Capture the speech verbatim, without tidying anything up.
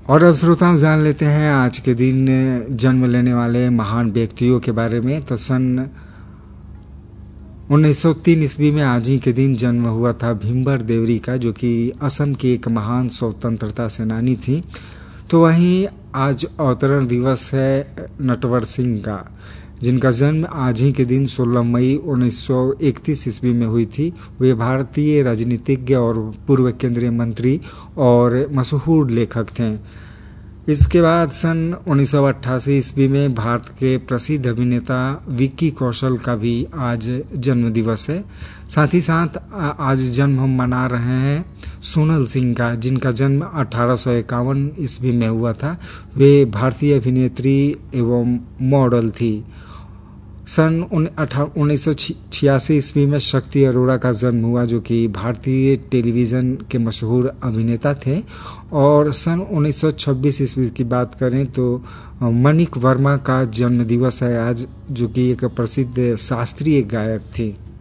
और अब श्रोताओं जान लेते हैं आज के दिन जन्म लेने वाले महान व्यक्तियों के बारे में। तो सन उन्नीस सौ तीन ईस्वी में आज ही के दिन जन्म हुआ था भीमबर देवरी का, जो कि असम की एक महान स्वतंत्रता सेनानी थी। तो वहीं आज अवतरण दिवस है नटवर सिंह का, जिनका जन्म आज ही के दिन सोलह मई उन्नीस सौ इकतीस ईस्वी में हुई थी। वे भारतीय राजनीतिज्ञ और पूर्व केंद्रीय मंत्री और मशहूर लेखक थे। इसके बाद सन उन्नीस सौ अट्ठासी ईस्वी में भारत के प्रसिद्ध अभिनेता विक्की कौशल का भी आज जन्म दिवस है। साथ ही साथ आज जन्म हम मना रहे हैं सोनल सिंह का, जिनका जन्म अठारह सौ इक्यावन ईस्वी में हुआ था। वे भारतीय अभिनेत्री एवं मॉडल थी। सन उन्नीस सौ छियासी ईस्वी में शक्ति अरोड़ा का जन्म हुआ, जो कि भारतीय टेलीविजन के मशहूर अभिनेता थे। और सन उन्नीस सौ छब्बीस ईस्वी की बात करें तो मनिक वर्मा का जन्म दिवस है आज, जो कि एक प्रसिद्ध शास्त्रीय गायक थे।